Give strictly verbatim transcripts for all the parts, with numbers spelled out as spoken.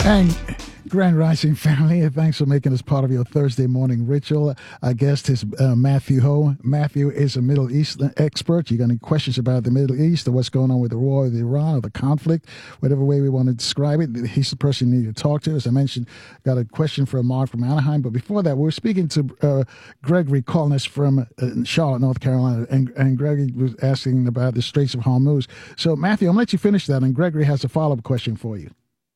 And Grand Rising family, thanks for making us part of your Thursday morning ritual. Our guest is uh, Matthew Ho. Matthew is a Middle East expert. You got any questions about the Middle East or what's going on with the war with Iran or the conflict, whatever way we want to describe it, he's the person you need to talk to. As I mentioned, got a question for Mark from Anaheim. But before that, we were speaking to uh, Gregory calling us from uh, Charlotte, North Carolina. And, and Gregory was asking about the Straits of Hormuz. So, Matthew, I'm going to let you finish that. And Gregory has a follow-up question for you.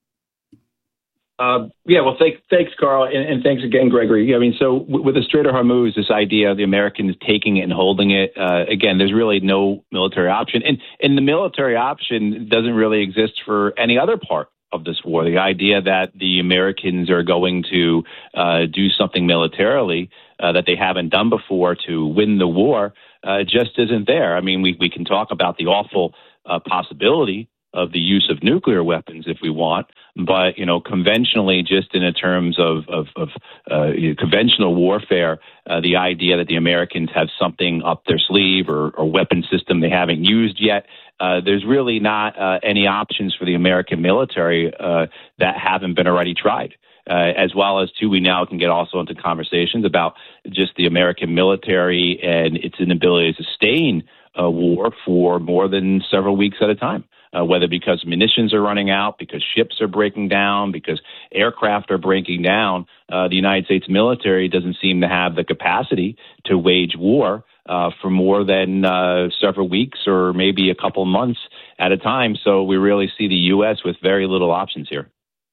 Uh, yeah, well, thanks, thanks, Carl, and, and thanks again, Gregory. I mean, so w- with the Strait of Hormuz, this idea of the Americans taking it and holding it, uh, again, there's really no military option. And, and the military option doesn't really exist for any other part of this war. The idea that the Americans are going to uh, do something militarily uh, that they haven't done before to win the war uh, just isn't there. I mean, we, we can talk about the awful uh, possibility of the use of nuclear weapons if we want, but, you know, conventionally, just in terms of, of, of uh, conventional warfare, uh, the idea that the Americans have something up their sleeve or, or weapon system they haven't used yet, uh, there's really not uh, any options for the American military uh, that haven't been already tried. Uh, as well as, too, we now can get also into conversations about just the American military and its inability to sustain a war for more than several weeks at a time. Uh, whether because munitions are running out, because ships are breaking down, because aircraft are breaking down, uh, the United States military doesn't seem to have the capacity to wage war uh, for more than uh, several weeks or maybe a couple months at a time. So we really see the U S with very little options here.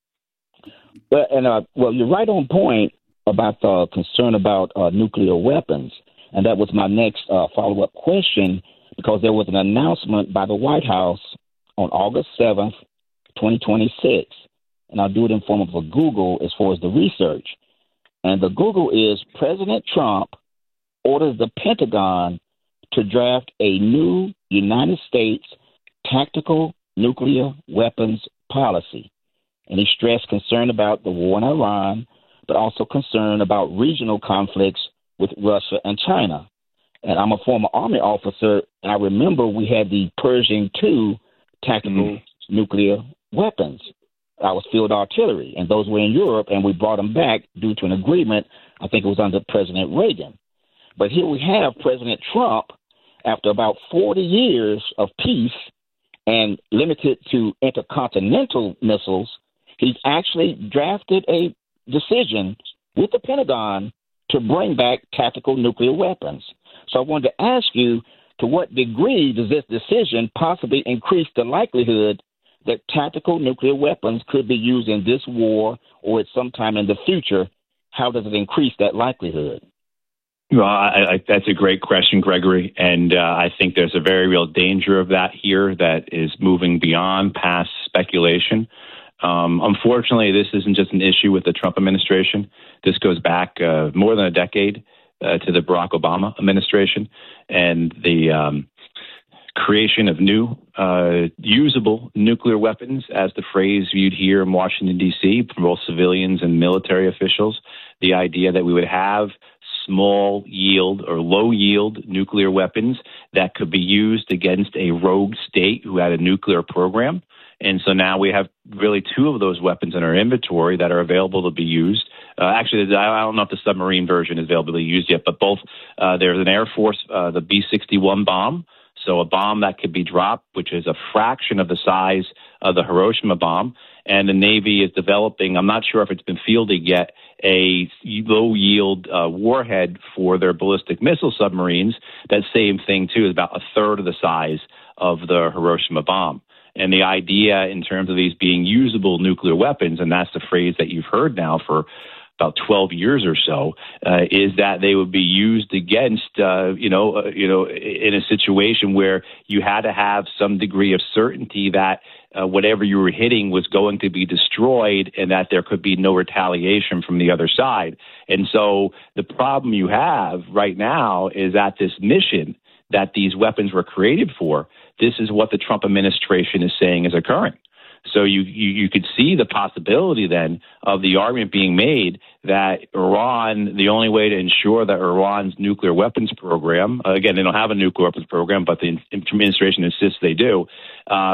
Well, and uh, well, you're right on point about the concern about uh, nuclear weapons, and that was my next uh, follow-up question, because there was an announcement by the White House on August seventh, twenty twenty-six, and I'll do it in form of a Google as far as the research. And the Google is President Trump orders the Pentagon to draft a new United States tactical nuclear weapons policy. And he stressed concern about the war in Iran, but also concern about regional conflicts with Russia and China. And I'm a former Army officer, and I remember we had the Pershing two tactical mm-hmm. nuclear weapons. I was field artillery, and those were in Europe, and we brought them back due to an agreement. I think it was under President Reagan. But here we have President Trump, after about forty years of peace and limited to intercontinental missiles, he's actually drafted a decision with the Pentagon to bring back tactical nuclear weapons. So I wanted to ask you, to what degree does this decision possibly increase the likelihood that tactical nuclear weapons could be used in this war or at some time in the future? How does it increase that likelihood? Well, I, I, that's a great question, Gregory. And uh, I think there's a very real danger of that here that is moving beyond past speculation. Um, unfortunately, this isn't just an issue with the Trump administration. This goes back uh, more than a decade uh, to the Barack Obama administration and the um, creation of new uh, usable nuclear weapons, as the phrase viewed here in Washington, D C, from both civilians and military officials. The idea that we would have small yield or low yield nuclear weapons that could be used against a rogue state who had a nuclear program. And so now we have really two of those weapons in our inventory that are available to be used. Uh, actually, I don't know if the submarine version is available to be used yet, but both, uh, there's an Air Force, uh, the B sixty-one bomb, so a bomb that could be dropped, which is a fraction of the size of the Hiroshima bomb. And the Navy is developing, I'm not sure if it's been fielded yet, a low-yield uh, warhead for their ballistic missile submarines. That same thing, too, is about a third of the size of the Hiroshima bomb. And the idea in terms of these being usable nuclear weapons, and that's the phrase that you've heard now for about twelve years or so, uh, is that they would be used against, uh, you know, uh, you know, in a situation where you had to have some degree of certainty that uh, whatever you were hitting was going to be destroyed and that there could be no retaliation from the other side. And so the problem you have right now is that this mission that these weapons were created for, this is what the Trump administration is saying is occurring. So you, you, you could see the possibility then of the argument being made that Iran, the only way to ensure that Iran's nuclear weapons program, uh, again, they don't have a nuclear weapons program, but the administration insists they do, um,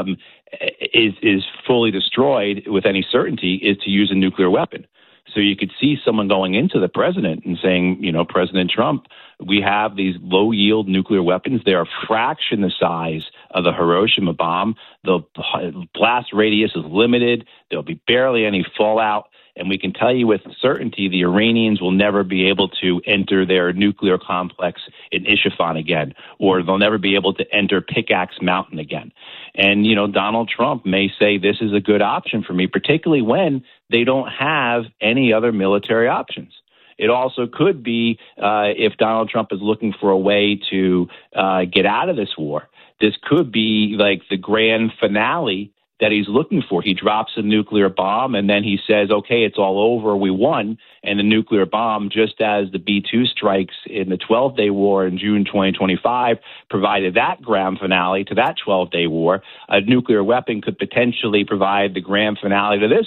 is is fully destroyed with any certainty is to use a nuclear weapon. So you could see someone going into the president and saying, you know, President Trump, we have these low-yield nuclear weapons. They are a fraction the size of the Hiroshima bomb. The blast radius is limited. There'll be barely any fallout. And we can tell you with certainty the Iranians will never be able to enter their nuclear complex in Isfahan again, or they'll never be able to enter Pickaxe Mountain again. And, you know, Donald Trump may say this is a good option for me, particularly when they don't have any other military options. It also could be uh, if Donald Trump is looking for a way to uh, get out of this war. This could be like the grand finale that he's looking for. He drops a nuclear bomb and then he says, okay, it's all over, we won. And the nuclear bomb, just as the B two strikes in the twelve-day war in June twenty twenty-five, provided that grand finale to that twelve-day war, a nuclear weapon could potentially provide the grand finale to this